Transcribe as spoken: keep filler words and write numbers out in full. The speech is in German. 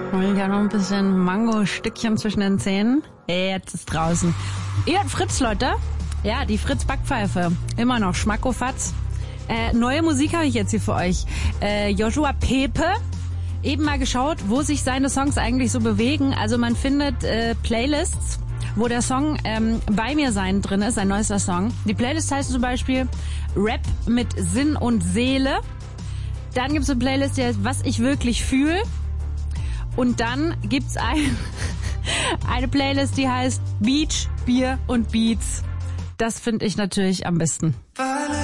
Und ich habe noch ein bisschen Mango-Stückchen zwischen den Zähnen. Jetzt ist draußen. Ihr hört Fritz, Leute. Ja, die Fritz-Backpfeife. Immer noch Schmackofatz. Äh, neue Musik habe ich jetzt hier für euch. Äh, Joshua Pepe. Eben mal geschaut, wo sich seine Songs eigentlich so bewegen. Also man findet äh, Playlists, wo der Song ähm, Bei mir sein drin ist, ein neuester Song. Die Playlist heißt zum Beispiel Rap mit Sinn und Seele. Dann gibt es eine Playlist, die heißt Was ich wirklich fühle. Und dann gibt's ein, eine Playlist, die heißt Beach, Bier und Beats. Das finde ich natürlich am besten. Weil